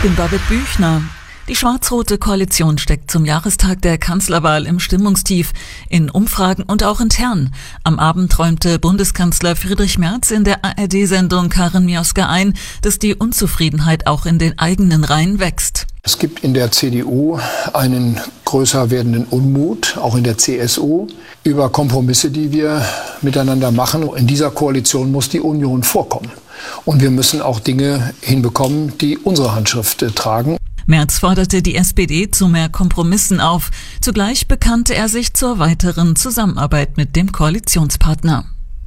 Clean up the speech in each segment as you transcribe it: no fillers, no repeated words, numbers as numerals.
bin David Büchner. Die schwarz-rote Koalition steckt zum Jahrestag der Kanzlerwahl im Stimmungstief, in Umfragen und auch intern. Am Abend räumte Bundeskanzler Friedrich Merz in der ARD-Sendung Karin Mioska ein, dass die Unzufriedenheit auch in den eigenen Reihen wächst. Es gibt in der CDU einen größer werdenden Unmut, auch in der CSU, über Kompromisse, die wir miteinander machen. In dieser Koalition muss die Union vorkommen. Und wir müssen auch Dinge hinbekommen, die unsere Handschrift tragen. Merz forderte die SPD zu mehr Kompromissen auf. Zugleich bekannte er sich zur weiteren Zusammenarbeit mit dem Koalitionspartner.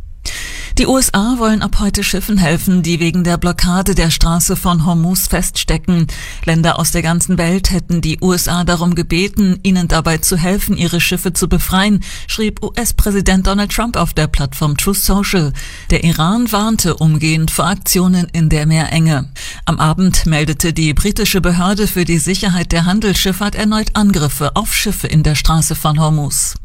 Die USA wollen ab heute Schiffen helfen, die wegen der Blockade der Straße von Hormuz feststecken. Länder aus der ganzen Welt hätten die USA darum gebeten, ihnen dabei zu helfen, ihre Schiffe zu befreien, schrieb US-Präsident Donald Trump auf der Plattform Truth Social. Der Iran warnte umgehend vor Aktionen in der Meerenge. Am Abend meldete die britische Behörde für die Sicherheit der Handelsschifffahrt erneut Angriffe auf Schiffe in der Straße von Hormuz.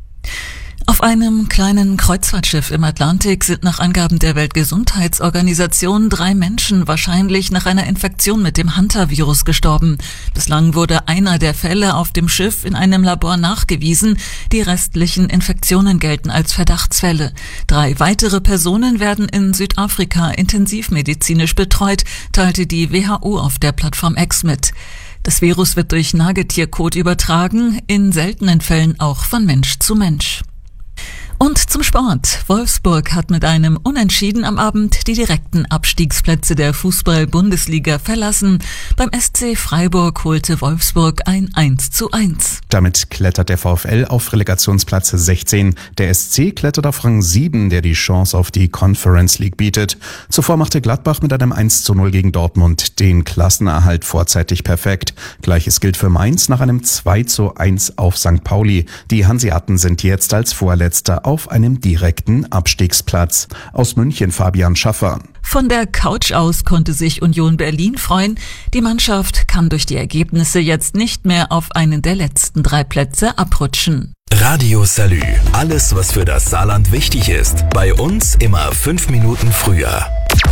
Auf einem kleinen Kreuzfahrtschiff im Atlantik sind nach Angaben der Weltgesundheitsorganisation 3 Menschen wahrscheinlich nach einer Infektion mit dem Hantavirus gestorben. Bislang wurde einer der Fälle auf dem Schiff in einem Labor nachgewiesen. Die restlichen Infektionen gelten als Verdachtsfälle. 3 weitere Personen werden in Südafrika intensivmedizinisch betreut, teilte die WHO auf der Plattform X mit. Das Virus wird durch Nagetierkot übertragen, in seltenen Fällen auch von Mensch zu Mensch. Und zum Sport. Wolfsburg hat mit einem Unentschieden am Abend die direkten Abstiegsplätze der Fußball-Bundesliga verlassen. Beim SC Freiburg holte Wolfsburg ein 1:1. Damit klettert der VfL auf Relegationsplatz 16. Der SC klettert auf Rang 7, der die Chance auf die Conference League bietet. Zuvor machte Gladbach mit einem 1:0 gegen Dortmund den Klassenerhalt vorzeitig perfekt. Gleiches gilt für Mainz nach einem 2:1 auf St. Pauli. Die Hanseaten sind jetzt als Vorletzter auf einem direkten Abstiegsplatz. Aus München Fabian Schaffer. Von der Couch aus konnte sich Union Berlin freuen. Die Mannschaft kann durch die Ergebnisse jetzt nicht mehr auf einen der letzten 3 Plätze abrutschen. Radio Salü. Alles, was für das Saarland wichtig ist. Bei uns immer 5 Minuten früher.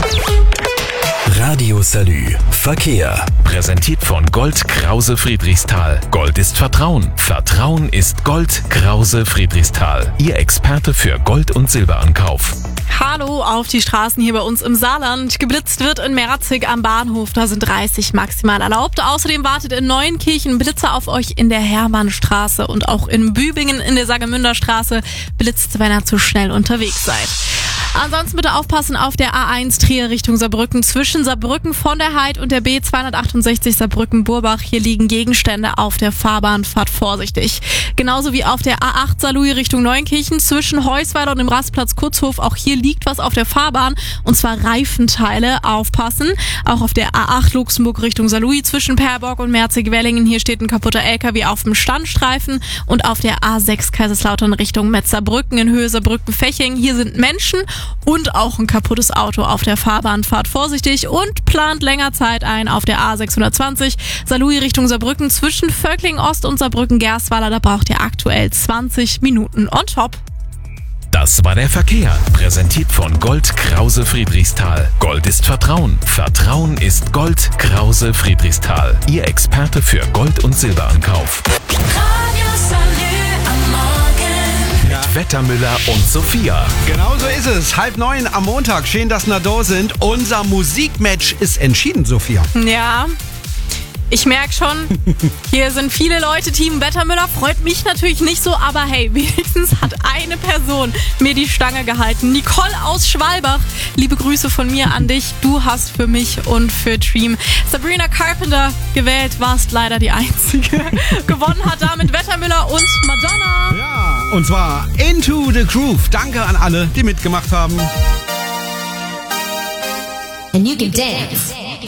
Radio Salü. Verkehr. Präsentiert von Gold Krause Friedrichsthal. Gold ist Vertrauen. Vertrauen ist Gold Krause Friedrichsthal. Ihr Experte für Gold- und Silberankauf. Hallo auf die Straßen hier bei uns im Saarland. Geblitzt wird in Merzig am Bahnhof. Da sind 30 maximal erlaubt. Außerdem wartet in Neuenkirchen Blitzer auf euch in der Hermannstraße und auch in Bübingen in der Sagemünder Straße. Blitzt, wenn ihr zu schnell unterwegs seid. Ansonsten bitte aufpassen auf der A1 Trier Richtung Saarbrücken zwischen Saarbrücken von der Heid und der B268 Saarbrücken-Burbach. Hier liegen Gegenstände auf der Fahrbahn. Fahrt vorsichtig. Genauso wie auf der A8 Saarlouis Richtung Neuenkirchen zwischen Heusweiler und dem Rastplatz Kutzhof. Auch hier liegt was auf der Fahrbahn und zwar Reifenteile. Aufpassen. Auch auf der A8 Luxemburg Richtung Saarlouis zwischen Perborg und Merzig-Wellingen. Hier steht ein kaputter LKW auf dem Standstreifen und auf der A6 Kaiserslautern Richtung Metzerbrücken in Höhe Saarbrücken-Feching. Hier sind Menschen und auch ein kaputtes Auto auf der Fahrbahn. Fahrt vorsichtig und plant länger Zeit ein auf der A620 Saarlouis Richtung Saarbrücken zwischen Völkling-Ost und Saarbrücken-Gerstweiler. Da braucht ihr aktuell 20 Minuten on top. Das war der Verkehr. Präsentiert von Gold Krause Friedrichsthal. Gold ist Vertrauen. Vertrauen ist Gold Krause Friedrichsthal. Ihr Experte für Gold- und Silberankauf. Mit Wettermüller und Sophia. Genau so ist es. 8:30 am Montag. Schön, dass wir da sind. Unser Musikmatch ist entschieden, Sophia. Ja, ich merke schon, hier sind viele Leute. Team Wettermüller freut mich natürlich nicht so, aber hey, wenigstens hat eine Person mir die Stange gehalten. Nicole aus Schwalbach. Liebe Grüße von mir an dich. Du hast für mich und für Dream Sabrina Carpenter gewählt, warst leider die Einzige. Gewonnen hat damit Wettermüller und Madonna. Ja, und zwar Into the Groove. Danke an alle, die mitgemacht haben. And you can dance.